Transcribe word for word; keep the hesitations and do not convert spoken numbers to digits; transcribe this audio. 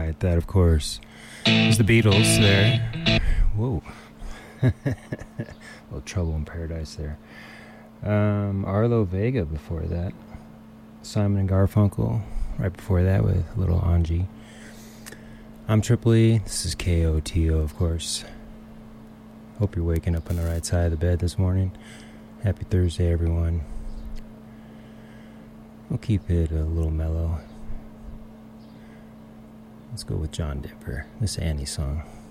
right, that of course is the Beatles there. Whoa. A little Trouble in Paradise there. Um, Arlo Vega before that. Simon and Garfunkel right before that with Little Angie. I'm Triple E. This is K O T O, of course. Hope you're waking up on the right side of the bed this morning. Happy Thursday, everyone. We'll keep it a little mellow. Let's go with John Denver, this Annie song.